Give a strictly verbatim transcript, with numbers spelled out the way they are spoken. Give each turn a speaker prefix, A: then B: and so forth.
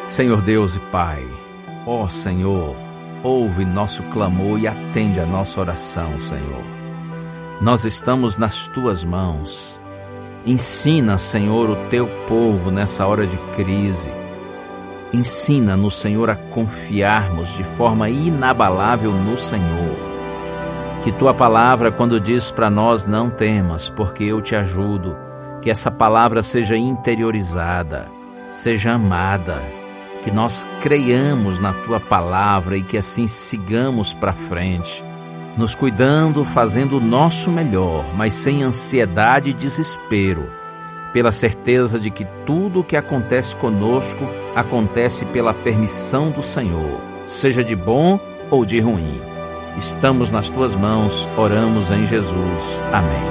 A: Senhor Deus e Pai, ó Senhor, ouve nosso clamor e atende a nossa oração, Senhor. Nós estamos nas Tuas mãos. Ensina, Senhor, o Teu povo nessa hora de crise. Ensina-nos, Senhor, a confiarmos de forma inabalável no Senhor. Que Tua palavra, quando diz para nós não temas, porque eu te ajudo, que essa palavra seja interiorizada, seja amada, que nós creiamos na Tua palavra e que assim sigamos para frente, nos cuidando, fazendo o nosso melhor, mas sem ansiedade e desespero, pela certeza de que tudo o que acontece conosco acontece pela permissão do Senhor, seja de bom ou de ruim. Estamos nas Tuas mãos, oramos em Jesus. Amém.